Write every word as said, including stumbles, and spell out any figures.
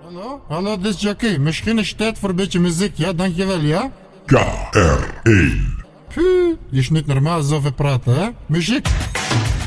Hallo? Hallo, dit is Jackie. Misschien is het tijd voor een beetje muziek, ja? Dankjewel, ja? K R één. Puh, je is niet normaal zoveel praten, hè? Muziek.